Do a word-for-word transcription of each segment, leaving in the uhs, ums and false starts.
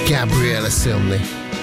Gabriella Cilmi.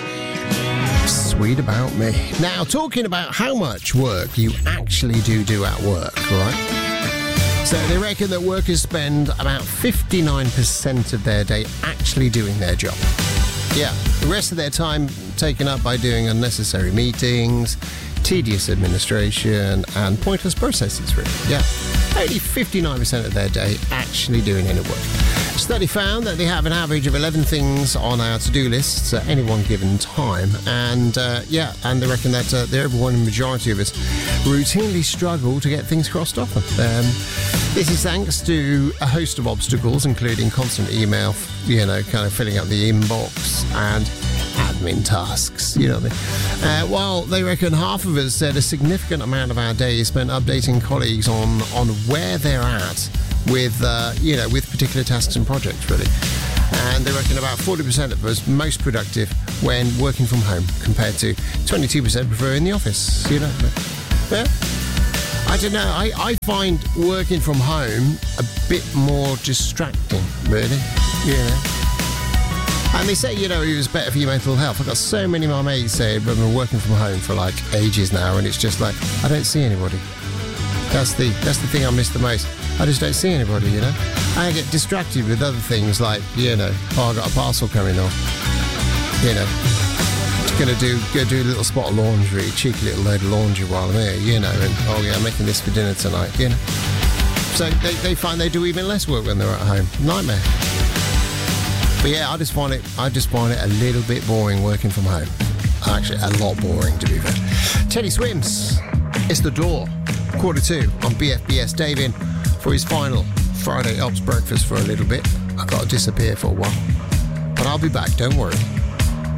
Sweet About Me. Now, talking about how much work you actually do do at work, right? So they reckon that workers spend about fifty-nine percent of their day actually doing their job. Yeah, the rest of their time taken up by doing unnecessary meetings, tedious administration, and pointless processes, really. Yeah, only fifty-nine percent of their day actually doing any work. A study found that they have an average of eleven things on our to-do lists at any one given time. And, uh, yeah, and they reckon that uh, the overwhelming majority of us routinely struggle to get things crossed off. Um, this is thanks to a host of obstacles, including constant email, you know, kind of filling up the inbox and admin tasks, you know what I mean? Uh, while they reckon half of us said a significant amount of our day is spent updating colleagues on, on where they're at with, uh, you know, with particular tasks and projects, really. And they reckon about forty percent of us most productive when working from home, compared to twenty-two percent prefer in the office, you know? Yeah. I don't know, I, I find working from home a bit more distracting, really, you know? And they say, you know, it was better for your mental health. I've got so many of my mates say I've been working from home for like ages now, and it's just like, I don't see anybody. That's the that's the thing I miss the most. I just don't see anybody, you know. I get distracted with other things like, you know, oh, I got a parcel coming off. You know, just gonna do go do a little spot of laundry, cheeky little load of laundry while I'm here, you know, and oh yeah, I'm making this for dinner tonight, you know. So they, they find they do even less work when they're at home. Nightmare. But yeah, I just find it I just find it a little bit boring working from home. Actually, a lot boring, to be fair. Teddy Swims, It's The Door, quarter two on B F B S. Dave in for his final Friday Ops breakfast for a little bit. I've got to disappear for a while. But I'll be back, don't worry.